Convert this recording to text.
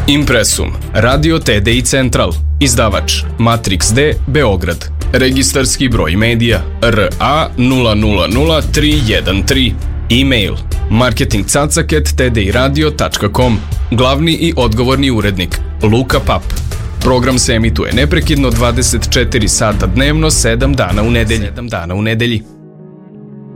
Impresum, Radio TDI Central, izdavač Matrix D, Beograd. Registarski broj medija RA 000313. E-mail marketingcacak@tdiradio.com. Glavni i odgovorni urednik Luka Pap. Program se emituje neprekidno 24 sata dnevno, 7 dana u nedelji.